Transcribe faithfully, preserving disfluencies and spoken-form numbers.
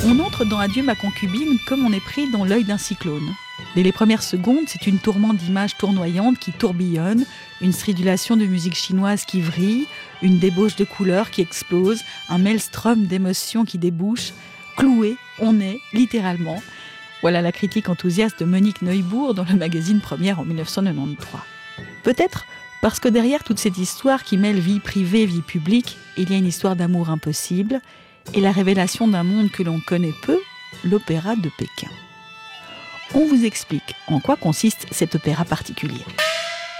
On entre dans Adieu ma concubine comme on est pris dans l'œil d'un cyclone. Dès les premières secondes, c'est une tourmente d'images tournoyantes qui tourbillonnent, une stridulation de musique chinoise qui vrille, une débauche de couleurs qui explose, un maelstrom d'émotions qui débouche. Cloué, on est, littéralement. Voilà la critique enthousiaste de Monique Neubourg dans le magazine Première en dix-neuf cent quatre-vingt-treize. Peut-être parce que derrière toute cette histoire qui mêle vie privée et vie publique, il y a une histoire d'amour impossible et la révélation d'un monde que l'on connaît peu, l'opéra de Pékin. On vous explique en quoi consiste cet opéra particulier.